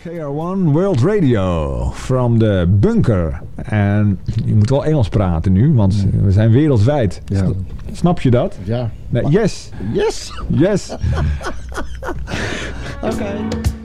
KR1 World Radio from the bunker. En je moet wel Engels praten nu, want we zijn wereldwijd. Ja. Snap je dat? Ja. Nee, yes. Yes. Yes. Oké.